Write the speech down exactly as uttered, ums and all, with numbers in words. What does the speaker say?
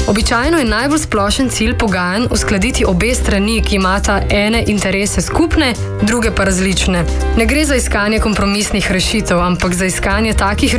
Običajno je najbolj splošen cilj pogajanj uskladiti obe strani, ki imata ene interese skupne, druge pa različne. Ne gre za iskanje kompromisnih rešitev, ampak za iskanje takih